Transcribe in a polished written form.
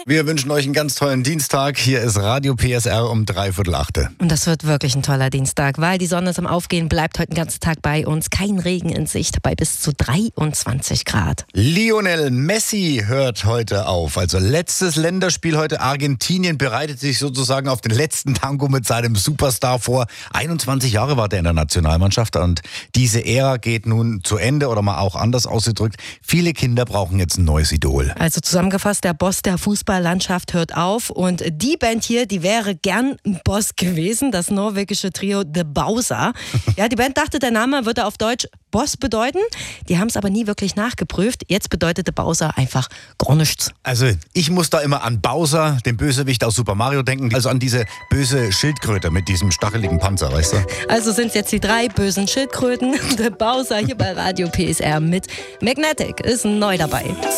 Wir wünschen euch einen ganz tollen Dienstag. Hier ist Radio PSR um 7:45. Und das wird wirklich ein toller Dienstag, weil die Sonne ist am Aufgehen, bleibt heute den ganzen Tag bei uns. Kein Regen in Sicht, bei bis zu 23 Grad. Lionel Messi hört heute auf. Also letztes Länderspiel heute. Argentinien bereitet sich sozusagen auf den letzten Tango mit seinem Superstar vor. 21 Jahre war der in der Nationalmannschaft und diese Ära geht nun zu Ende oder mal auch anders ausgedrückt. Viele Kinder brauchen jetzt ein neues Idol. Also zusammengefasst, der Boss der Fußballlandschaft hört auf und die Band hier, die wäre gern ein Boss gewesen, das norwegische Trio The Bowser. Ja, die Band dachte, der Name würde auf Deutsch Boss bedeuten. Die haben es aber nie wirklich nachgeprüft. Jetzt bedeutet The Bowser einfach gar nichts. Also ich muss da immer an Bowser, den Bösewicht aus Super Mario, denken. Also an diese böse Schildkröte mit diesem stacheligen Panzer, weißt du? Also sind es jetzt die 3 bösen Schildkröten. The Bowser hier bei Radio PSR mit Magnetic ist neu dabei.